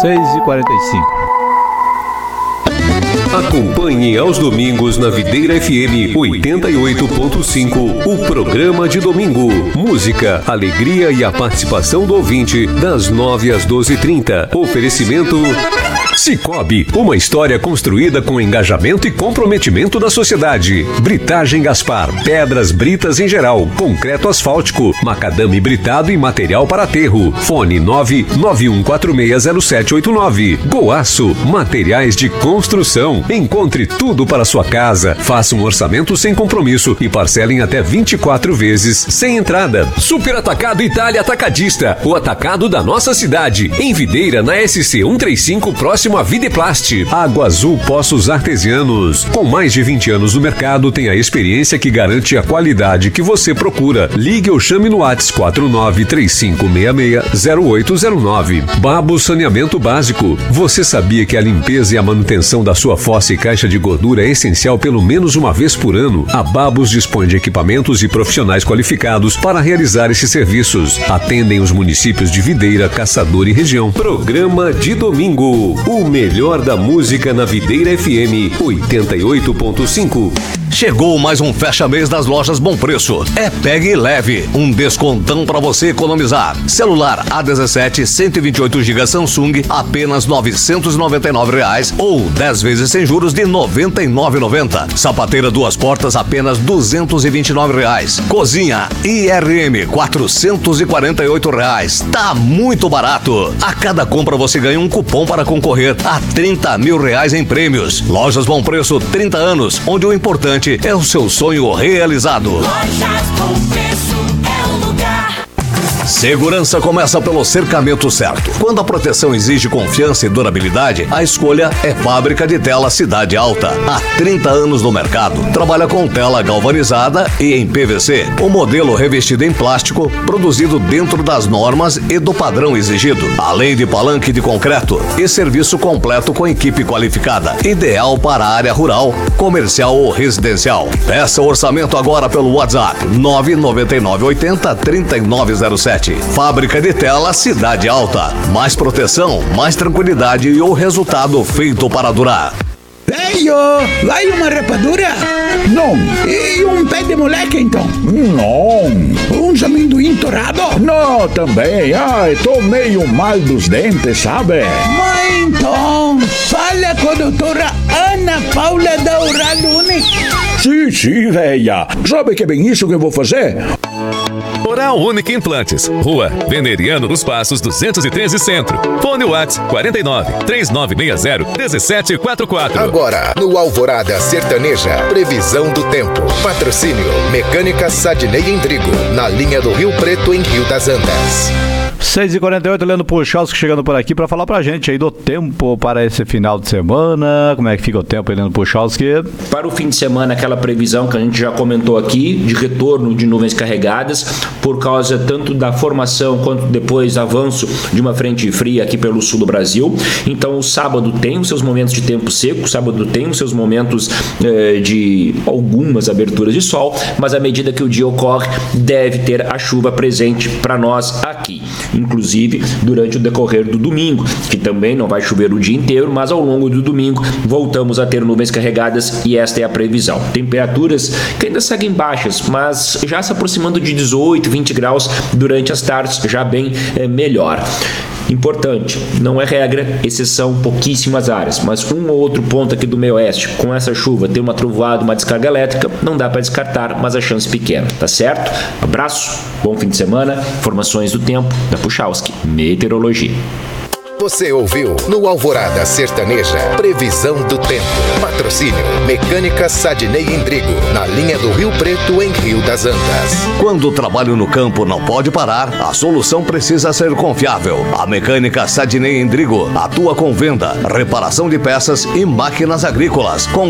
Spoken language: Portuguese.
6h45. Acompanhe aos domingos na Videira FM 88.5 o programa de domingo. Música, alegria e a participação do ouvinte das 9 às 12h30. Oferecimento Cicobi, uma história construída com engajamento e comprometimento da sociedade. Britagem Gaspar, pedras britas em geral, concreto asfáltico, macadame britado e material para aterro. Fone 991460789. Goaço, materiais de construção. Encontre tudo para sua casa. Faça um orçamento sem compromisso e parcele em até 24 vezes sem entrada. Super Atacado Itália Atacadista, o atacado da nossa cidade. Em Videira, na SC 135, próximo a Videplast. Água Azul Poços Artesianos. Com mais de 20 anos no mercado, tem a experiência que garante a qualidade que você procura. Ligue ou chame no WhatsApp 4935660809. Babo Saneamento Básico. Você sabia que a limpeza e a manutenção da sua fossa e caixa de gordura é essencial pelo menos uma vez por ano? A Babos dispõe de equipamentos e profissionais qualificados para realizar esses serviços. Atendem os municípios de Videira, Caçador e região. Programa de domingo. O melhor da música na Videira FM 88.5. Chegou mais um fecha-mês das lojas Bom Preço. É Pegue e Leve, um descontão para você economizar. Celular A17 128GB Samsung, apenas R$ 999 ou 10 vezes sem juros de R$ 99,90. Sapateira duas portas, apenas R$ 229. Cozinha IRM, R$ 448. Tá muito barato. A cada compra você ganha um cupom para concorrer a R$30 mil em prêmios. Lojas Bom Preço, 30 anos, onde o importante é o seu sonho realizado. Lojas Bom Preço é o lugar. Segurança começa pelo cercamento certo. Quando a proteção exige confiança e durabilidade, a escolha é Fábrica de Tela Cidade Alta. Há 30 anos no mercado. Trabalha com tela galvanizada e em PVC. O modelo revestido em plástico, produzido dentro das normas e do padrão exigido. Além de palanque de concreto e serviço completo com equipe qualificada. Ideal para a área rural, comercial ou residencial. Peça o orçamento agora pelo WhatsApp 99980-3907. Fábrica de Tela Cidade Alta. Mais proteção, mais tranquilidade e o resultado feito para durar. Velho, vai uma rapadura? Não. E um pé de moleque então? Não. Uns amendoim torrado? Não, também. Ai, tô meio mal dos dentes, sabe? Mas então, fala com a doutora Ana Paula da Oral Unique. Sim, velha. Sabe que é bem isso que eu vou fazer? Oral Unique Implantes, Rua Veneriano dos Passos 213 Centro. Fone WhatsApp 49-3960-1744. Agora, no Alvorada Sertaneja, previsão do tempo. Patrocínio Mecânica Sadney Endrigo, na linha do Rio Preto em Rio das Andas. 6h48, Leandro Puchalski chegando por aqui para falar pra gente aí do tempo para esse final de semana. Como é que fica o tempo aí, Leandro Puchalski? Para o fim de semana, aquela previsão que a gente já comentou aqui, de retorno de nuvens carregadas, por causa tanto da formação quanto depois avanço de uma frente fria aqui pelo sul do Brasil. Então o sábado tem os seus momentos de tempo seco, o sábado tem os seus momentos de algumas aberturas de sol, mas à medida que o dia ocorre, deve ter a chuva presente para nós aqui. Inclusive durante o decorrer do domingo, que também não vai chover o dia inteiro, mas ao longo do domingo voltamos a ter nuvens carregadas e esta é a previsão. Temperaturas que ainda seguem baixas, mas já se aproximando de 18, 20 graus durante as tardes, já bem melhor. Importante, não é regra, exceção pouquíssimas áreas, mas um ou outro ponto aqui do meio oeste, com essa chuva, ter uma trovoada, uma descarga elétrica, não dá para descartar, mas a chance pequena, tá certo? Abraço, bom fim de semana, informações do tempo da Puchalski Meteorologia. Você ouviu no Alvorada Sertaneja, previsão do tempo. Patrocínio Mecânica Sadney Endrigo, na linha do Rio Preto em Rio das Andas. Quando o trabalho no campo não pode parar, a solução precisa ser confiável. A Mecânica Sadney Endrigo atua com venda, reparação de peças e máquinas agrícolas, com